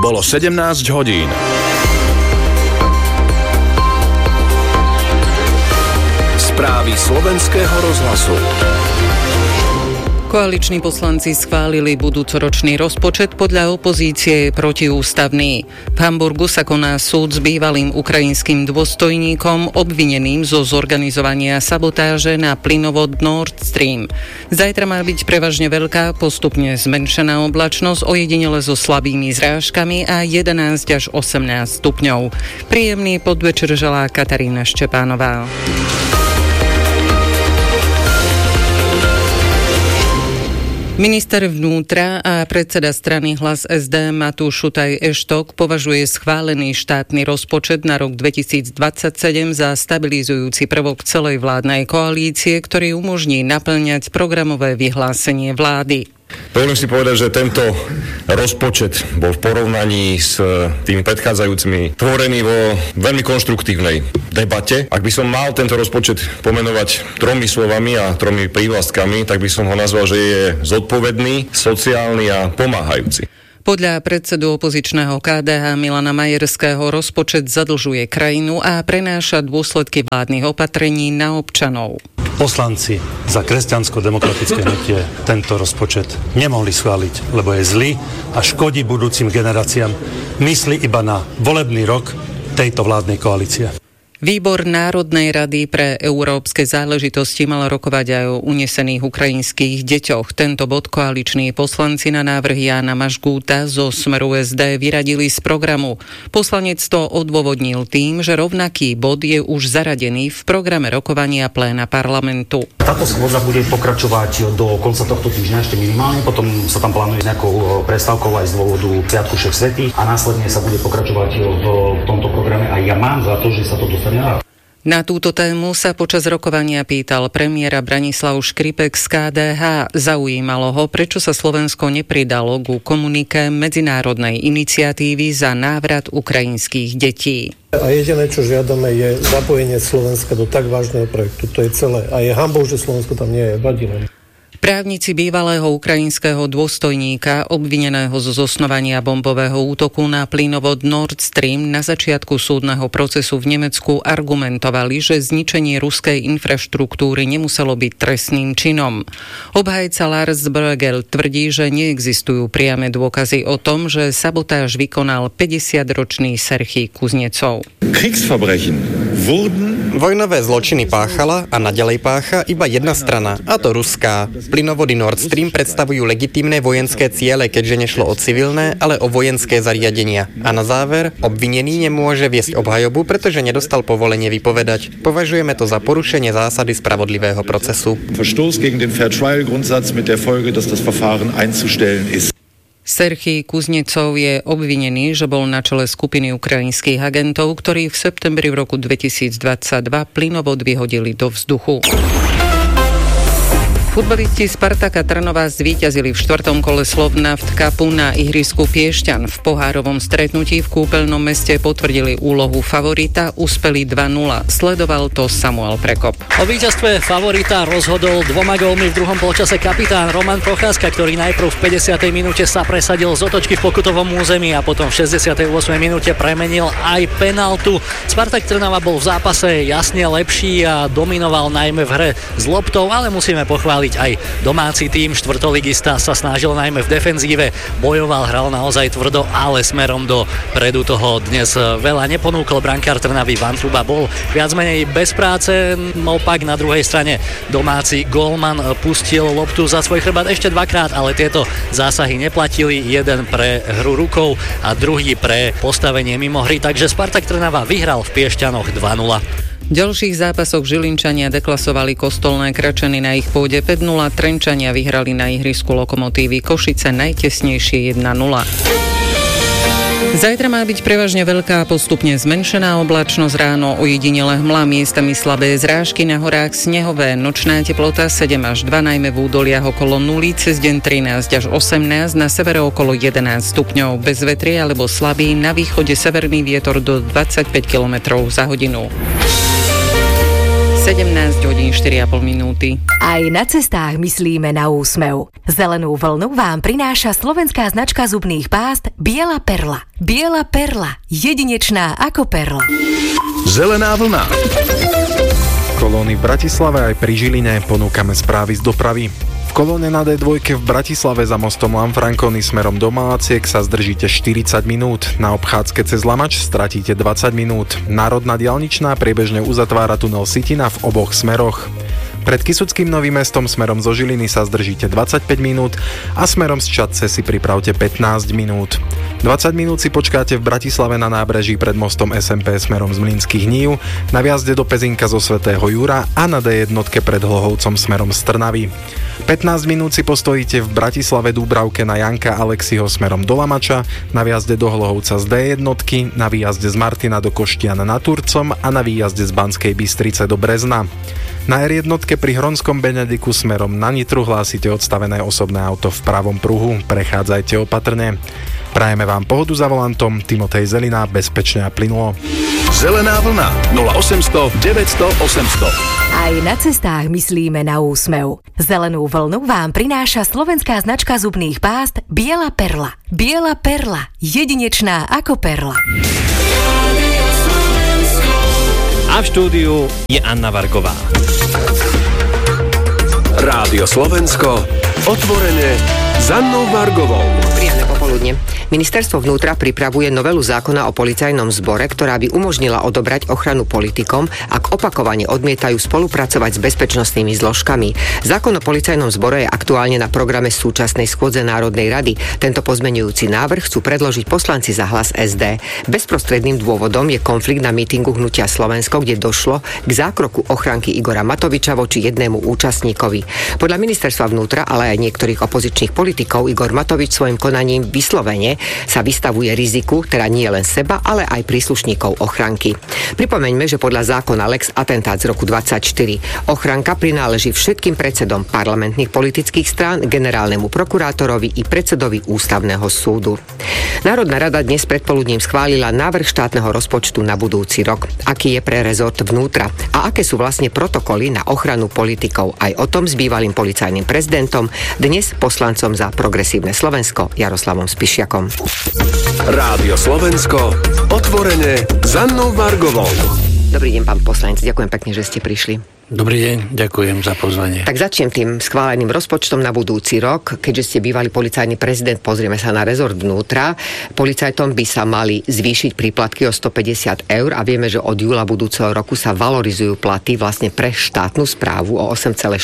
Bolo 17 hodín. Správy slovenského rozhlasu. Koaliční poslanci schválili budúcoročný rozpočet, podľa opozície protiústavný. V Hamburgu sa koná súd s bývalým ukrajinským dôstojníkom obvineným zo zorganizovania sabotáže na plynovod Nord Stream. Zajtra má byť prevažne veľká, postupne zmenšená oblačnosť, ojedinele so slabými zrážkami a 11 až 18 stupňov. Príjemný podvečer želá Katarína Štepánová. Minister vnútra a predseda strany Hlas SD Matúš Šutaj Eštok považuje schválený štátny rozpočet na rok 2027 za stabilizujúci prvok celej vládnej koalície, ktorý umožní naplňať programové vyhlásenie vlády. Dovolím si povedať, že tento rozpočet bol v porovnaní s tými predchádzajúcimi tvorený vo veľmi konštruktívnej debate. Ak by som mal tento rozpočet pomenovať 3 slovami a 3 prívlastkami, tak by som ho nazval, že je zodpovedný, sociálny a pomáhajúci. Podľa predsedu opozičného KDH Milana Majerského rozpočet zadlžuje krajinu a prenáša dôsledky vládnych opatrení na občanov. Poslanci za kresťansko-demokratické hnutie tento rozpočet nemohli schváliť, lebo je zlý a škodí budúcim generáciám. Myslí iba na volebný rok tejto vládnej koalície. Výbor Národnej rady pre európske záležitosti mal rokovať aj o unesených ukrajinských deťoch. Tento bod koaliční poslanci na návrh Jána Mažgúta zo Smeru SD vyradili z programu. Poslanec to odôvodnil tým, že rovnaký bod je už zaradený v programe rokovania pléna parlamentu. Táto schôdza bude pokračovať do konca tohto týždňa ešte minimálne, potom sa tam plánuje nejakou prestávkou aj z dôvodu Sviatku Všech svätých a následne sa bude pokračovať v tomto programe a ja mám za to, že sa to dostane. Na túto tému sa počas rokovania pýtal premiéra Branislav Škripek z KDH. Zaujímalo ho, prečo sa Slovensko nepridalo ku komunike medzinárodnej iniciatívy za návrat ukrajinských detí. A jediné, čo žiadame, je zapojenie Slovenska do tak vážneho projektu. To je celé. A je hanbou, že Slovensko tam nie je. Vadí len. Právnici bývalého ukrajinského dôstojníka, obvineného zo zosnovania bombového útoku na plynovod Nord Stream na začiatku súdneho procesu v Nemecku argumentovali, že zničenie ruskej infraštruktúry nemuselo byť trestným činom. Obhajca Lars Bruegel tvrdí, že neexistujú priame dôkazy o tom, že sabotáž vykonal 50-ročný Serchij Kuznecov. Vojnové zločiny páchala a naďalej pácha iba jedna strana, a to ruská. Plynovody Nord Stream predstavujú legitímne vojenské ciele, keďže nešlo o civilné, ale o vojenské zariadenia. A na záver, obvinený nemôže viesť obhajobu, pretože nedostal povolenie vypovedať. Považujeme to za porušenie zásady spravodlivého procesu. Verstoß gegen den Fair Trial Grundsatz mit der Folge, dass das Verfahren einzustellen ist. Serchij Kuznecov je obvinený, že bol na čele skupiny ukrajinských agentov, ktorí v septembri v roku 2022 plynovod vyhodili do vzduchu. Futbalisti Spartaka Trnava zvíťazili v 4. kole Slovnaft Cupu na ihrisku Piešťan. V pohárovom stretnutí v kúpeľnom meste potvrdili úlohu favorita, uspeli 2-0. Sledoval to Samuel Prekop. O víťazstve favorita rozhodol 2 gólmi v druhom polčase kapitán Roman Procházka, ktorý najprv v 50. minúte sa presadil z otočky v pokutovom území a potom v 68. minúte premenil aj penáltu. Spartak Trnava bol v zápase jasne lepší a dominoval najmä v hre s loptou, ale musíme pochváliť aj domáci tím. Štvrtoligista sa snažil najmä v defenzíve, bojoval, hral naozaj tvrdo, ale smerom do predu toho dnes veľa neponúkol. Brankár Trnavy Vantruba bol viac menej bez práce, opak na druhej strane domáci gólman pustil loptu za svoj chrbát ešte 2-krát, ale tieto zásahy neplatili, jeden pre hru rukou a druhý pre postavenie mimo hry, takže Spartak Trnava vyhral v Piešťanoch 2-0. V ďalších zápasoch Žilinčania deklasovali Kostolné Kračany na ich pôde 5-0, Trenčania vyhrali na ihrisku Lokomotívy Košice najtesnejšie 1-0. Zajtra má byť prevažne veľká, postupne zmenšená oblačnosť, ráno ojedinele hmla, miestami slabé zrážky, na horách snehové, nočná teplota 7 až 2, najmä v údoliach okolo 0, cez deň 13 až 18, na severe okolo 11 stupňov, bez vetrie alebo slabý, na východe severný vietor do 25 km za hodinu. 17 hodín 4,5 minúty. Aj na cestách myslíme na úsmev. Zelenú vlnu vám prináša slovenská značka zubných pást Biela perla. Biela perla. Jedinečná ako perla. Zelená vlna. Kolóny v Bratislave aj pri Žiline ponúkame správy z dopravy. V kolóne na D2 v Bratislave za mostom Lanfranconi smerom do Malaciek sa zdržíte 40 minút. Na obchádzke cez Lamač stratíte 20 minút. Národná diaľničná priebežne uzatvára tunel Sitina v oboch smeroch. Pred Kysuckým Novým Mestom smerom zo Žiliny sa zdržíte 25 minút a smerom z Čadce si pripravte 15 minút. 20 minút si počkáte v Bratislave na nábreží pred mostom SMP smerom z Mlynských Nív, na viazde do Pezinka zo Svätého Jura a na D1 pred Hlohovcom smerom z Trnavy. 15 minút si postojíte v Bratislave Dúbravke na Janka Alexiho smerom do Lamača, na viazde do Hlohovca z D1, na výjazde z Martina do Koštiana nad Turcom a na výjazde z Banskej Bystrice do Brezna. Na R1 pri Hronskom Benediku smerom na Nitru hlásite odstavené osobné auto v pravom pruhu. Prechádzajte opatrne. Prajeme vám pohodu za volantom. Timotej Zelina, bezpečne a plynulo. Zelená vlna 0800 900 800. Aj na cestách myslíme na úsmev. Zelenú vlnu vám prináša slovenská značka zubných pást Biela perla. Biela perla. Jedinečná ako perla. A v štúdiu je Anna Vargová. Rádio Slovensko, otvorene s Annou Vargovou. Príjemné popoludne. Ministerstvo vnútra pripravuje novelu zákona o policajnom zbore, ktorá by umožnila odobrať ochranu politikom, ak opakovane odmietajú spolupracovať s bezpečnostnými zložkami. Zákon o policajnom zbore je aktuálne na programe súčasnej schôdze Národnej rady. Tento pozmeňujúci návrh chcú predložiť poslanci za Hlas SD. Bezprostredným dôvodom je konflikt na mítingu Hnutia Slovensko, kde došlo k zákroku ochranky Igora Matoviča voči jednému účastníkovi. Podľa ministerstva vnútra, ale aj niektorých opozičných politikov, Igor Matovič svojim konaním vyslovene sa vystavuje riziku, teda nie len seba, ale aj príslušníkov ochranky. Pripomeňme, že podľa zákona Lex Atentát z roku 24 ochranka prináleží všetkým predsedom parlamentných politických strán, generálnemu prokurátorovi i predsedovi Ústavného súdu. Národná rada dnes predpoludním schválila návrh štátneho rozpočtu na budúci rok. Aký je pre rezort vnútra a aké sú vlastne protokoly na ochranu politikov? Aj o tom s bývalým policajným prezidentom, dnes poslancom za Progresívne Slovensko Jaroslavom Spišiakom. Rádio Slovensko, otvorene s Annou Vargovou. Dobrý deň, pán poslanec, ďakujem pekne, že ste prišli. Dobrý deň, ďakujem za pozvanie. Tak začnem tým schváleným rozpočtom na budúci rok. Keďže ste bývalý policajný prezident, pozrieme sa na rezort vnútra. Policajtom by sa mali zvýšiť príplatky o 150 eur a vieme, že od júla budúceho roku sa valorizujú platy vlastne pre štátnu správu o 8,4%.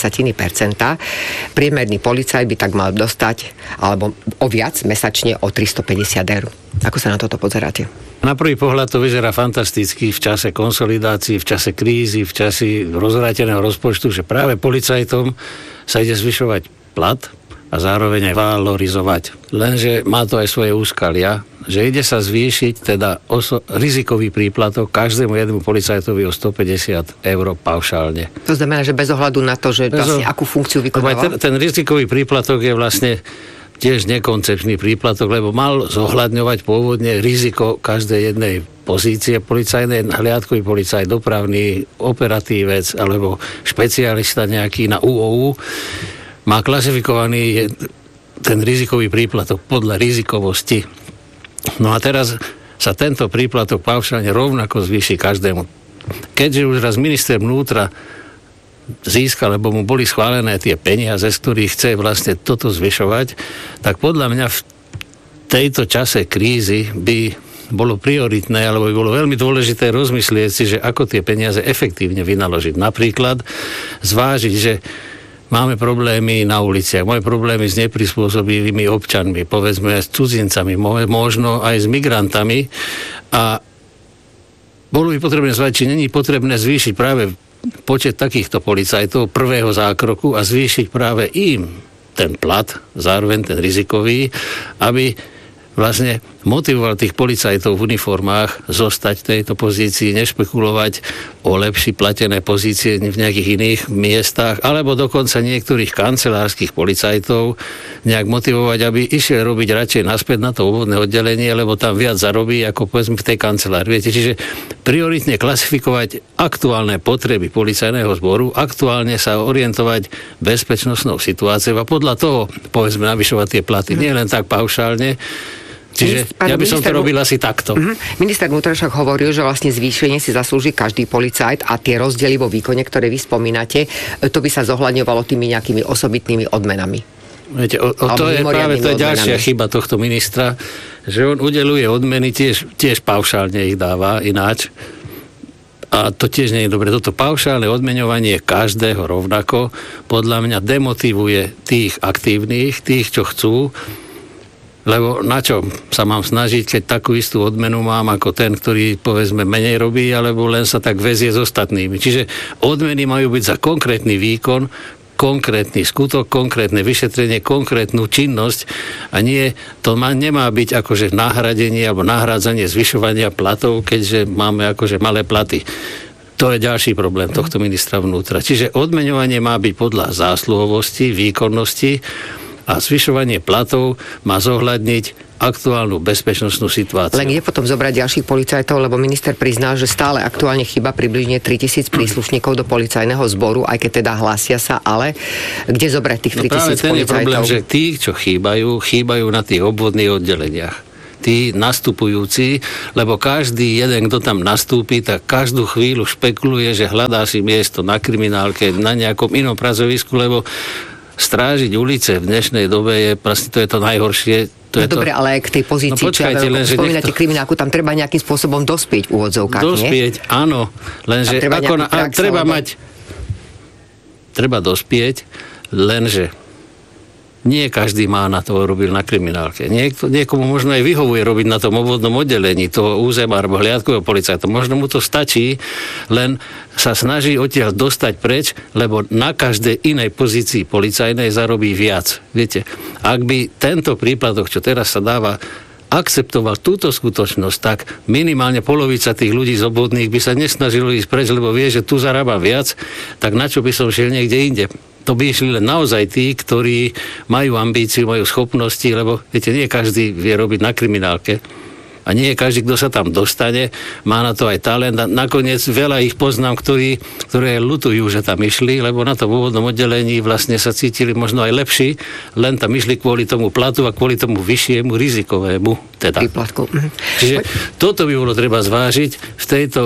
Priemerný policajt by tak mal dostať alebo o viac mesačne o 350 eur. Ako sa na toto pozeráte? Na prvý pohľad to vyzerá fantasticky v čase konsolidácií, v čase krízy, v čase rozvráteného rozpočtu, že práve policajtom sa ide zvyšovať plat a zároveň aj valorizovať. Lenže má to aj svoje úskalia, že ide sa zvýšiť teda rizikový príplatok každému jednému policajtovi o 150 eur paušálne. To znamená, že bez ohľadu na to, že vlastne akú funkciu vykonáva? Ten rizikový príplatok je vlastne tiež nekoncepčný príplatok, lebo mal zohľadňovať pôvodne riziko každej jednej pozície policajnej, hliadkový policajt, dopravný operatívec alebo špecialista nejaký na UOU. Má klasifikovaný ten rizikový príplatok podľa rizikovosti. No a teraz sa tento príplatok paušálne rovnako zvýši každému. Keďže už raz minister vnútra získal, lebo mu boli schválené tie peniaze, z ktorých chce vlastne toto zvyšovať, tak podľa mňa v tejto čase krízy by bolo prioritné, alebo by bolo veľmi dôležité rozmyslieť si, že ako tie peniaze efektívne vynaložiť. Napríklad zvážiť, že máme problémy na uliciach, máme problémy s neprispôsobivými občanmi, povedzme s cudzincami, možno aj s migrantami a bolo by potrebné zvážiť, či není potrebné zvýšiť práve počet takýchto policajtov prvého zákroku a zvýšiť práve im ten plat, zároveň ten rizikový, aby vlastne motivoval tých policajtov v uniformách zostať v tejto pozícii, nešpekulovať o lepšie platené pozície v nejakých iných miestach, alebo dokonca niektorých kancelárskych policajtov nejak motivovať, aby išiel robiť radšej naspäť na to obvodné oddelenie, lebo tam viac zarobí, ako povedzme v tej kancelárii. Viete, čiže prioritne klasifikovať aktuálne potreby policajného zboru, aktuálne sa orientovať bezpečnostnou situáciou a podľa toho, povedzme, navyšovať tie platy. Nie len tak paušálne. Čiže ja by som to robil asi takto. Minister vnútra však hovoril, že vlastne zvýšenie si zaslúži každý policajt a tie rozdiely vo výkone, ktoré vy spomínate, to by sa zohľadňovalo tými nejakými osobitnými odmenami. Viete, to je práve to je ďalšia chyba tohto ministra, že on udeľuje odmeny, tiež paušálne ich dáva ináč. A to tiež nie je dobre. Toto paušálne odmeňovanie každého rovnako podľa mňa demotivuje tých aktívnych, tých, čo chcú. Lebo na čo sa mám snažiť, keď takú istú odmenu mám ako ten, ktorý povedzme menej robí, alebo len sa tak väzie s ostatnými. Čiže odmeny majú byť za konkrétny výkon, konkrétny skutok, konkrétne vyšetrenie, konkrétnu činnosť a nie, to nemá byť akože nahradenie alebo nahrádzanie zvyšovania platov, keďže máme akože malé platy. To je ďalší problém tohto ministra vnútra. Čiže odmeňovanie má byť podľa zásluhovosti, výkonnosti a zvyšovanie platov má zohľadniť aktuálnu bezpečnostnú situáciu. Len kde potom zobrať ďalších policajtov, lebo minister priznal, že stále aktuálne chýba približne 3000 príslušníkov do policajného zboru, aj keď teda hlásia sa, ale kde zobrať tých 3000 policajtov? Práve ten je problém, že tí, čo chýbajú na tých obvodných oddeleniach. Tí nastupujúci, lebo každý jeden, kto tam nastúpi, tak každú chvíľu špekuluje, že hľadá si miesto na kriminálke, na nejakom inom pracovisku, lebo strážiť ulice v dnešnej dobe je proste, to je to najhoršie. Dobre, ale aj k tej pozícii, počkajte, spomínate kriminálku, tam treba nejakým spôsobom dospieť v úvodzovkách, nie? Áno, lenže treba dospieť, lenže nie každý má na to robiť na kriminálke. Niekomu možno aj vyhovuje robiť na tom obvodnom oddelení toho územa alebo hliadkového policajta. Možno mu to stačí, len sa snaží odtiaľ dostať preč, lebo na každej inej pozícii policajnej zarobí viac. Viete, ak by tento príplatok, čo teraz sa dáva, akceptoval túto skutočnosť, tak minimálne polovica tých ľudí z obvodných by sa nesnažilo ísť preč, lebo vie, že tu zarába viac, tak na čo by som šiel niekde inde? To by išli len naozaj tí, ktorí majú ambíciu, majú schopnosti, lebo viete, nie každý vie robiť na kriminálke a nie každý, kto sa tam dostane, má na to aj talent a nakoniec veľa ich poznám, ktoré ľutujú, že tam išli, lebo na tom úvodnom oddelení vlastne sa cítili možno aj lepší, len tam išli kvôli tomu platu a kvôli tomu vyššiemu rizikovému teda. Čiže toto by bolo treba zvážiť v tejto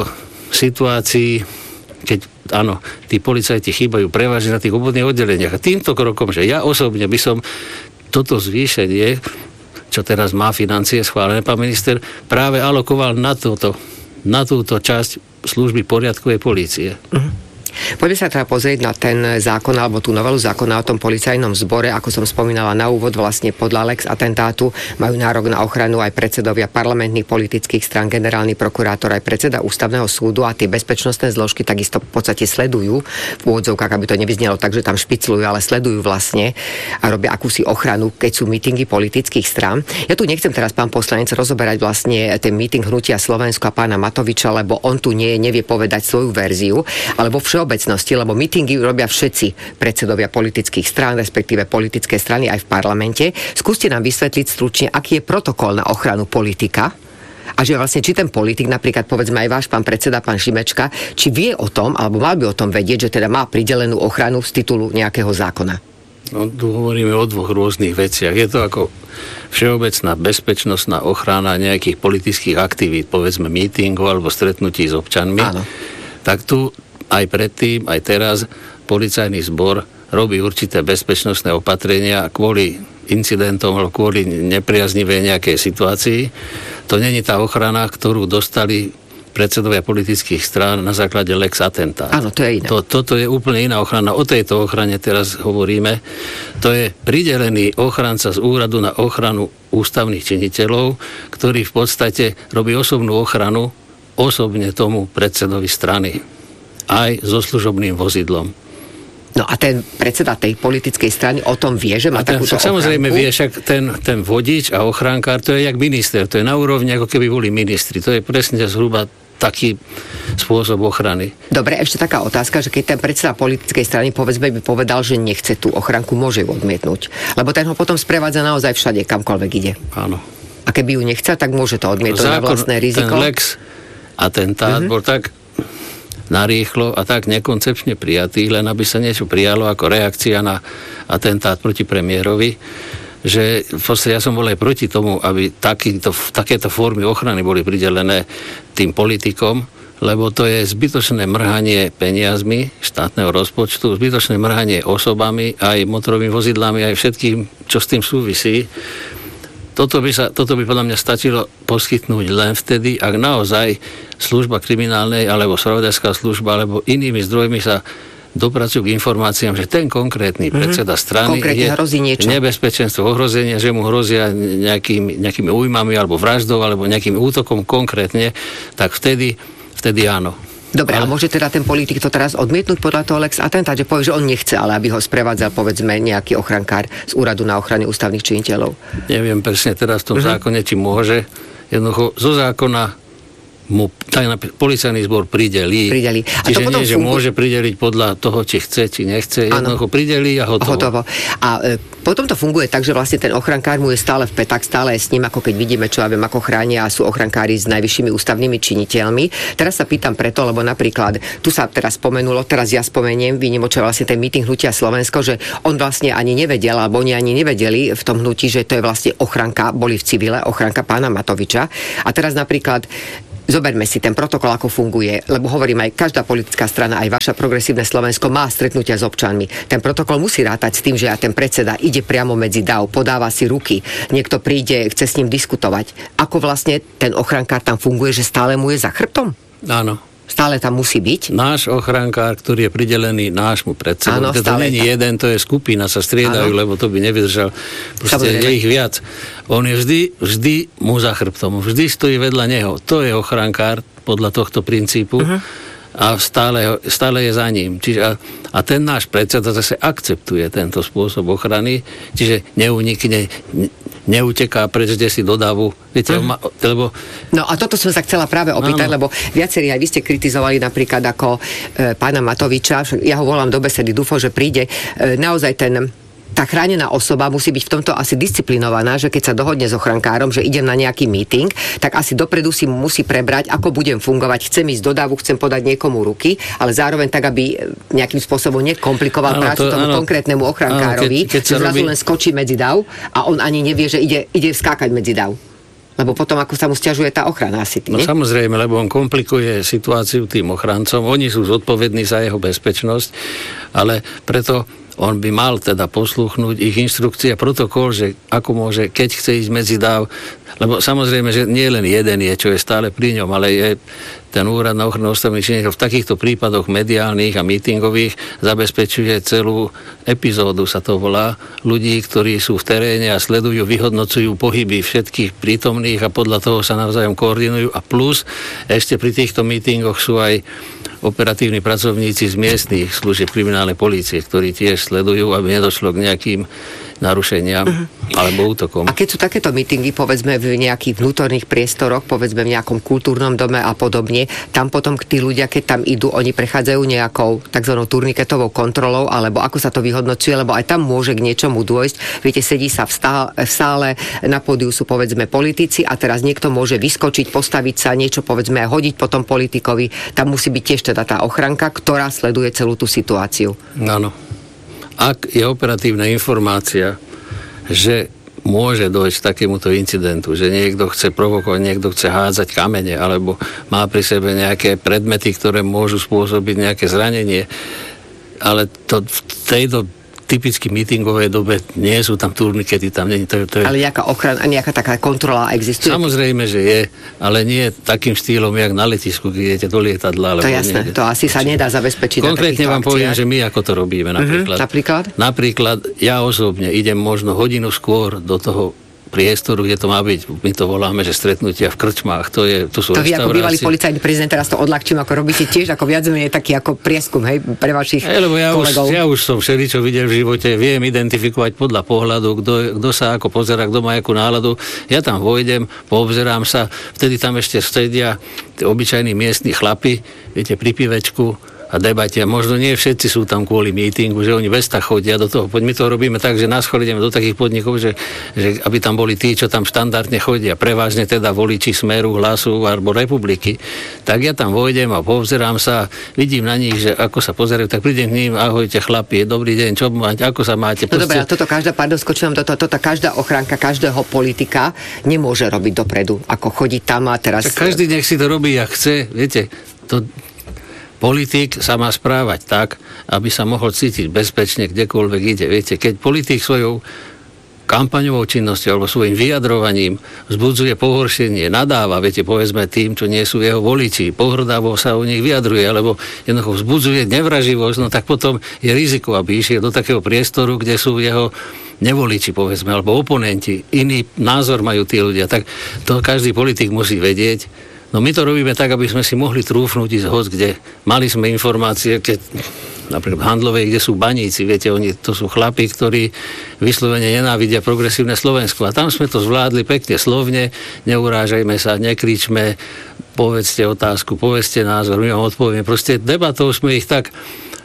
situácii, keď áno, tí policajti chýbajú prevažne na tých obvodných oddeleniach. A týmto krokom, že ja osobne by som toto zvýšenie, čo teraz má financie schválené, pán minister, práve alokoval na túto časť služby poriadkovej polície. Poďme sa teda pozrieť na ten zákon alebo tú novelu zákona o tom policajnom zbore. Ako som spomínala na úvod, vlastne podľa Lex atentátu majú nárok na ochranu aj predsedovia parlamentných politických strán, generálny prokurátor, aj predseda ústavného súdu a tie bezpečnostné zložky takisto v podstate sledujú v úvodzovkách, aby to nevyznelo tak, že tam špiclujú, ale sledujú vlastne a robia akúsi ochranu, keď sú mítingy politických strán. Ja tu nechcem teraz, pán poslanec, rozoberať vlastne ten míting Hnutia Slovensko a pána Matoviča, lebo on tu nevie povedať svoju verziu, alebo všeobecnosti, lebo mítingy robia všetci predsedovia politických strán, respektíve politické strany aj v parlamente. Skúste nám vysvetliť stručne, aký je protokol na ochranu politika a že vlastne či ten politik, napríklad povedzme aj váš pán predseda, pán Šimečka, či vie o tom, alebo mal by o tom vedieť, že teda má pridelenú ochranu z titulu nejakého zákona. No, tu hovoríme o dvoch rôznych veciach. Je to ako všeobecná bezpečnostná ochrana nejakých politických aktivít, povedzme mítingov alebo stretnutí s občanmi. Áno. Tak tu aj predtým, aj teraz policajný zbor robí určité bezpečnostné opatrenia kvôli incidentom alebo kvôli nepriaznivej nejakej situácii. To není tá ochrana, ktorú dostali predsedovia politických strán na základe Lex atentát. Áno, to je iné. Toto je úplne iná ochrana. O tejto ochrane teraz hovoríme. To je pridelený ochranca z úradu na ochranu ústavných činiteľov, ktorý v podstate robí osobnú ochranu osobne tomu predsedovi strany. Aj so služobným vozidlom. No a ten predseda tej politickej strany o tom vie, že má takúto ochránku? Samozrejme vie, však ten vodič a ochránkár, to je jak minister, to je na úrovni, ako keby boli ministri. To je presne zhruba taký spôsob ochrany. Dobre, ešte taká otázka, že keď ten predseda politickej strany povedzme by povedal, že nechce tú ochranku, môže ju odmietnúť. Lebo ten ho potom sprevádza naozaj všade, kamkoľvek ide. Áno. A keby ju nechcel, tak môže to odmietnúť na vlastné riziko. Ten Lex atentát bol tak narýchlo a tak nekoncepčne prijatý, len aby sa niečo prijalo ako reakcia na atentát proti premiérovi, že v podstate ja som bol aj proti tomu, aby takéto formy ochrany boli pridelené tým politikom, lebo to je zbytočné mrhanie peniazmi štátneho rozpočtu, zbytočné mrhanie osobami, aj motorovými vozidlami, aj všetkým, čo s tým súvisí. Toto by podľa mňa stačilo poskytnúť len vtedy, ak naozaj služba kriminálnej alebo spravodajská služba alebo inými zdrojmi sa dopracujú k informáciám, že ten konkrétny predseda strany je nebezpečenstvo ohrozenia, že mu hrozia nejakými újmami alebo vraždou alebo nejakým útokom konkrétne, tak vtedy áno. Dobre, a môže teda ten politik to teraz odmietnúť podľa toho Lex atentát, že povie, že on nechce, ale aby ho sprevádzal, povedzme, nejaký ochrankár z Úradu na ochranu ústavných činiteľov? Neviem presne teraz v tom zákone, či môže. Jednoducho zo zákona mu policajný zbor pridelí. A čiže nie, že môže prideliť podľa toho, či chce, či nechce. Jednoducho pridelí a hotovo. A potom to funguje tak, že vlastne ten ochrankár mu je stále v petách, stále je s ním, ako keď vidíme, čo ja viem, ako chránia a sú ochrankári s najvyššími ústavnými činiteľmi. Teraz sa pýtam preto, lebo napríklad tu sa teraz spomenulo, teraz ja spomeniem, výnimočne vlastne ten meeting Hnutia Slovensko, že on vlastne ani nevedel, alebo oni ani nevedeli v tom hnutí, že to je vlastne ochranka, boli v civile, ochranka pána Matoviča. A teraz napríklad zoberme si ten protokol, ako funguje, lebo hovorím aj, každá politická strana, aj vaša Progresívne Slovensko má stretnutia s občanmi. Ten protokol musí rátať s tým, že ten predseda ide priamo medzi dáv, podáva si ruky, niekto príde, chce s ním diskutovať. Ako vlastne ten ochrankár tam funguje, že stále mu je za chrbtom? Áno. Stále tam musí byť? Náš ochrankár, ktorý je pridelený nášmu predsedovi. To nie je jeden, to je skupina, sa striedajú, lebo to by nevydržal. Proste je ich viac. On je vždy mu za chrbtom. Vždy stojí vedľa neho. To je ochrankár podľa tohto princípu. A stále je za ním. Čiže, a ten náš predseda zase akceptuje tento spôsob ochrany, čiže neuteká preč, kde si dodavu. Viete, lebo... No a toto som sa chcela práve opýtať, lebo viacerí aj vy ste kritizovali napríklad ako pána Matoviča, ja ho volám do besedy, dúfam, že príde naozaj tá chránená osoba musí byť v tomto asi disciplinovaná, že keď sa dohodne s ochrankárom, že idem na nejaký meeting, tak asi dopredu si musí prebrať, ako budem fungovať. Chcem ísť do davu, chcem podať niekomu ruky, ale zároveň tak, aby nejakým spôsobom nekomplikoval prácu tomu konkrétnemu ochrankárovi, že zrazu len skočí medzi dav a on ani nevie, že ide skákať medzi dav. Lebo potom, ako sa mu sťažuje tá ochrana asi. No samozrejme, lebo on komplikuje situáciu tým ochrancom. Oni sú zodpovední za jeho bezpečnosť, ale preto on by mal teda poslúchnuť ich inštrukcie a protokol, že ako môže, keď chce ísť medzi dáv, lebo samozrejme, že nie len jeden je, čo je stále pri ňom, ale je ten úrad na ochranu ústavných činiteľov v takýchto prípadoch mediálnych a mítingových zabezpečuje celú epizódu, sa to volá, ľudí, ktorí sú v teréne a sledujú, vyhodnocujú pohyby všetkých prítomných a podľa toho sa navzájom koordinujú a plus ešte pri týchto mítingoch sú aj operatívni pracovníci z miestnych služieb kriminálnej polície, ktorí tiež sledujú, aby nedošlo k nejakým narušeniam alebo útokom. A keď sú takéto mítingy, povedzme v nejakých vnútorných priestoroch, povedzme v nejakom kultúrnom dome a podobne, tam potom tí ľudia, keď tam idú, oni prechádzajú nejakou tzv. Turniketovou kontrolou, alebo ako sa to vyhodnocuje, lebo aj tam môže k niečomu dôjsť. Viete, sedí sa v sále, na pódiu sú povedzme politici a teraz niekto môže vyskočiť, postaviť sa, niečo povedzme aj hodiť potom politikovi. Tam musí byť tiež teda tá ochranka, ktorá sleduje celú tú situáciu. Áno. Ak je operatívna informácia, že môže dojsť k takémuto incidentu, že niekto chce provokovať, niekto chce hádzať kamene, alebo má pri sebe nejaké predmety, ktoré môžu spôsobiť nejaké zranenie, ale to v tejto typicky mítingovej dobe nie sú tam turnikety, tam nie to je... Ale nejaká ochrana, nejaká taká kontrola existuje? Samozrejme, že je, ale nie takým štýlom, jak na letisku, keď idete do lietadla. To je jasné, to asi sa nedá zabezpečiť. Konkrétne vám poviem, že my ako to robíme napríklad. Napríklad? Napríklad ja osobne idem možno hodinu skôr do toho priestoru, kde to má byť. My to voláme, že stretnutia v krčmách. To sú to vy ako bývalý reštaurácie. policajný prezident, teraz to odľahčím, ako robíte tiež, ako viac menej taký ako prieskum, hej, pre vašich lebo kolegov. Ja už som všeličo videl v živote, viem identifikovať podľa pohľadu, kto sa ako pozerá, kto má akú náladu. Ja tam vojdem, poobzerám sa, vtedy tam ešte sedia obyčajní miestni chlapi, viete, pri pivečku a debate. A možno nie všetci sú tam kvôli mítingu, že oni bez tak chodia do toho. My to robíme tak, že nás chodíme do takých podnikov, že aby tam boli tí, čo tam štandardne chodia, prevažne teda voliči Smeru, Hlasu alebo Republiky. Tak ja tam vojdem a povzerám sa, vidím na nich, že ako sa pozerajú, tak prídem k ním, ahojte chlapi, dobrý deň, čo máte, ako sa máte? No dobré, a toto každá ochránka každého politika nemôže robiť dopredu, ako chodiť tam a teraz... Tak každý nech si to robí, jak chce, viete, politik sa má správať tak, aby sa mohol cítiť bezpečne, kdekoľvek ide. Viete, keď politik svojou kampaňovou činnosťou alebo svojim vyjadrovaním vzbudzuje pohoršenie, nadáva, viete, povedzme tým, čo nie sú jeho voliči, pohrdavo sa o nich vyjadruje, alebo jednoducho vzbudzuje nevraživosť, no tak potom je riziko, aby išiel do takého priestoru, kde sú jeho nevoliči, povedzme, alebo oponenti. Iný názor majú tí ľudia. Tak to každý politik musí vedieť. No my to robíme tak, aby sme si mohli trúfnúť ísť hoď kde. Mali sme informácie, keď napríklad v Handlovej, kde sú baníci, viete, to sú chlapi, ktorí vyslovene nenávidia progresívne Slovensko. A tam sme to zvládli pekne slovne, neurážajme sa, nekričme, povedzte otázku, povedzte názor, my vám odpovieme. Proste debatou sme ich tak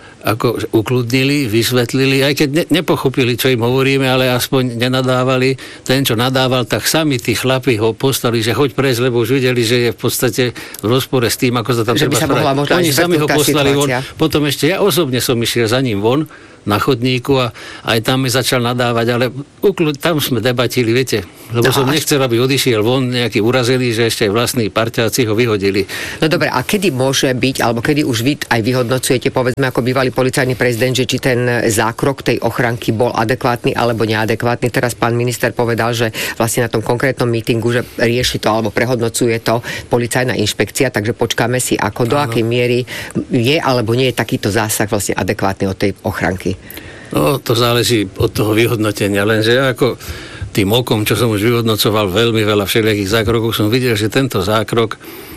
ako ukludnili, vysvetlili, aj keď nepochopili, čo im hovoríme, ale aspoň nenadávali. Ten, čo nadával, tak sami tí chlapi ho poslali, že choď prejsť, lebo už videli, že je v podstate v rozpore s tým, ako sa tam treba správať. Oni sami ho poslali von. Potom ešte ja osobne som išiel za ním von na chodníku a aj tam mi začal nadávať, ale tam sme debatili, viete, lebo som nechcel, aby odišiel von nejaký urazený, že ešte aj vlastní parťáci ho vyhodili. No dobre, a kedy môže byť, alebo kedy už vy aj vyhodnocujete, povedzme, ako bývalý policajný prezident, že či ten zákrok tej ochranky bol adekvátny alebo neadekvátny? Teraz pán minister povedal, že vlastne na tom konkrétnom mítingu, že rieši to alebo prehodnocuje to policajná inšpekcia, takže počkáme si, ako do akej miery je alebo nie je takýto zásah vlastne adekvátny od tej ochranky. No, to záleží od toho vyhodnotenia, lenže ja ako tým okom, čo som už vyhodnocoval veľmi veľa všelijakých zákrokov, som videl, že tento zákrok,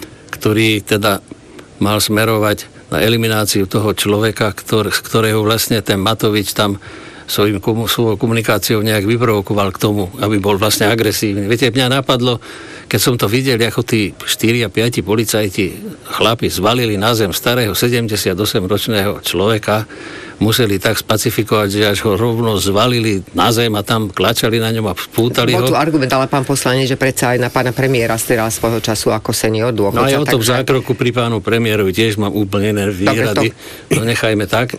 ktorý teda mal smerovať na elimináciu toho človeka, ktorého vlastne ten Matovič tam svojou komunikáciou nejak vyprovokoval k tomu, aby bol vlastne agresívny. Viete, mňa napadlo, keď som to videl, ako tí 4 a 5 policajti chlapi zvalili na zem starého 78-ročného človeka, museli tak spacifikovať, že až ho rovno zvalili na zem a tam klačali na ňom a spútali ho. Bol tu argument, ale pán poslanec, že predsa aj na pána premiéra steral svojho času ako senior dôchodca. No aj o tom zákroku pri pánu premiérovi tiež mám úplne iné výhrady. No nechajme tak.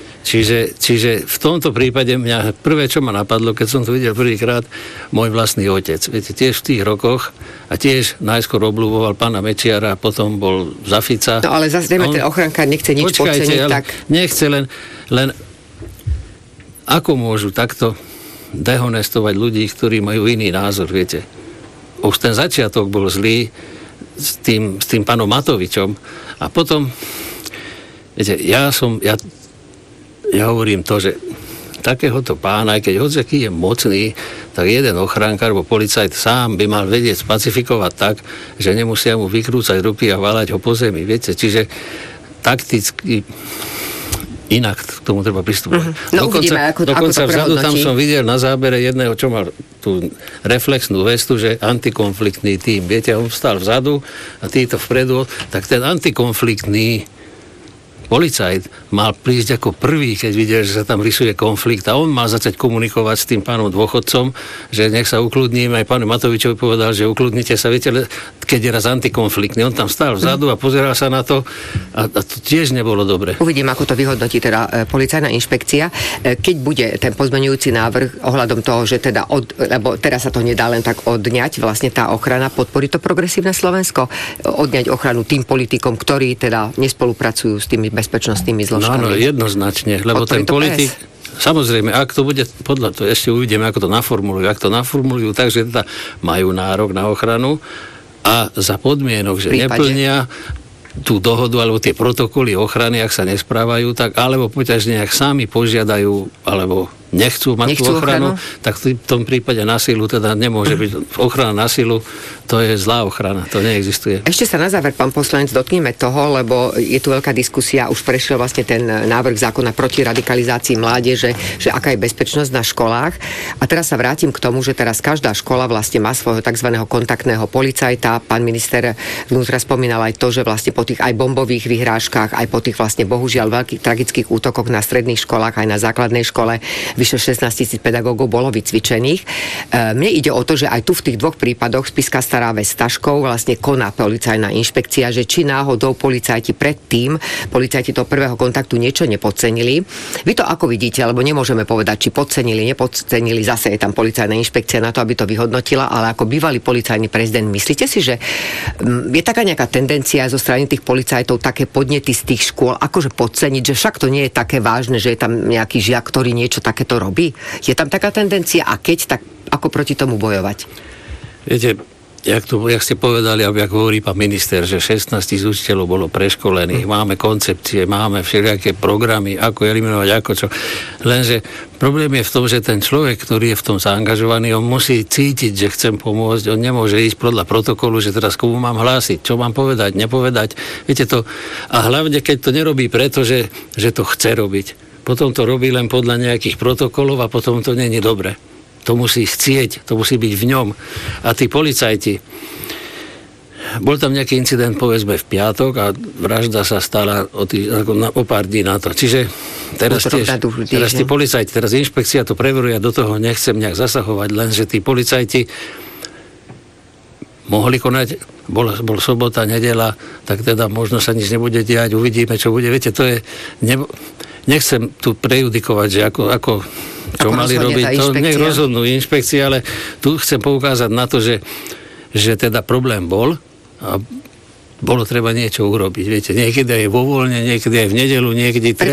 Čiže v tomto prípade mňa prvé, čo ma napadlo, keď som to videl prvýkrát, môj vlastný otec. Viete, tiež v tých rokoch a tiež najskôr obľúboval pána Mečiara, potom bol za Fica. No ale zase ten ochránka nechce nič podceniť, tak... Nechce len ako môžu takto dehonestovať ľudí, ktorí majú iný názor, viete. Už ten začiatok bol zlý s tým pánom Matovičom a potom, viete, ja hovorím to, že takéhoto pána, aj keď hocaký je mocný, tak jeden ochránka alebo policajt sám by mal vedieť spacifikovať tak, že nemusia mu vykrúcať ruky a valať ho po zemi, viete. Čiže takticky inak k tomu treba pristupovať. No dokonca vzadu tam som videl na zábere jedného, čo mal tú reflexnú vestu, že antikonfliktný tím. Viete, on vstal vzadu a títo vpredu, tak ten antikonfliktný policajt mal prísť ako prvý, keď videl, že sa tam rysuje konflikt a on mal začať komunikovať s tým pánom dôchodcom, že nech sa ukludníme. Aj pánu Matovičovi povedal, že ukludnite sa, viete, keď je raz antikonfliktný. On tam stál vzadu a pozeral sa na to a to tiež nebolo dobre. Uvidím, ako to vyhodnotí teda policajná inšpekcia. Keď bude ten pozmeňujúci návrh ohľadom toho, že teda lebo teraz sa to nedá len tak odňať, vlastne tá ochrana, podporí to progresívne Slovensko, odňať ochranu tým politikom, ktorí teda nespolupracujú s tými bezpečnostnými zložkami. No, jednoznačne, lebo ten politik, samozrejme, ak to bude, podľa to ešte uvidíme, ako to naformulujú. Ak to naformulujú tak, že teda majú nárok na ochranu a za podmienok, že neplnia tú dohodu alebo tie protokoly ochrany, ak sa nesprávajú, tak alebo poťažne, ak sami požiadajú alebo nechcú mať tú ochranu, tak v tom prípade na silu teda nemôže byť ochrana na silu, to je zlá ochrana, to neexistuje. Ešte sa na záver, pán poslanec, dotkneme toho, lebo je tu veľká diskusia, už prešiel vlastne ten návrh zákona proti radikalizácii mládeže, že aká je bezpečnosť na školách. A teraz sa vrátim k tomu, že teraz každá škola vlastne má svojho tzv. Kontaktného policajta. Pán minister vnútra spomínal aj to, že vlastne po tých aj bombových vyhrážkach, aj po tých vlastne bohužiaľ veľkých tragických útokoch na stredných školách, aj na základnej škole, vyše 16 000 pedagógov bolo vycvičených. Mne ide o to, že aj tu v tých dvoch prípadoch Spišská Stará Ves s Taškou vlastne koná policajná inšpekcia, že či náhodou policajti toho prvého kontaktu niečo nepodcenili. Vy to ako vidíte, lebo nemôžeme povedať, či podcenili, nepodcenili, zase je tam policajná inšpekcia na to, aby to vyhodnotila, ale ako bývalý policajný prezident, myslíte si, že je taká nejaká tendencia zo strany tých policajtov také podnety z tých škôl, akože podceniť, že však to nie je také vážne, že je tam nejaký žiak, ktorý niečo takéto robí? Je tam taká tendencia a keď, tak ako proti tomu bojovať? Viete, jak ste povedali, jak hovorí pán minister, že 16 000 učiteľov bolo preškolených, máme koncepcie, máme všelijaké programy, ako eliminovať, ako čo. Lenže problém je v tom, že ten človek, ktorý je v tom zaangažovaný, on musí cítiť, že chcem pomôcť, on nemôže ísť podľa protokolu, že teraz komu mám hlásiť, čo mám povedať, nepovedať. Viete to, a hlavne keď to nerobí preto, že to chce robiť. Potom to robí len podľa nejakých protokolov a potom to nie je dobre. To musí chcieť, to musí byť v ňom. A tí policajti, bol tam nejaký incident, povedzme, v piatok a vražda sa stala o pár dní na to. Čiže teraz tí policajti, teraz inšpekcia to preveruje a do toho nechcem nejak zasahovať, lenže tí policajti mohli konať, bol sobota, nedeľa, tak teda možno sa nič nebude diať, uvidíme, čo bude. Viete, to je... Nechcem tu prejudikovať, že ako čo mali robiť, to nech rozhodnú inšpekcie, ale tu chcem poukázať na to, že teda problém bol a bolo treba niečo urobiť. Viete, niekedy aj vo voľne, niekedy aj v nedeľu, niekedy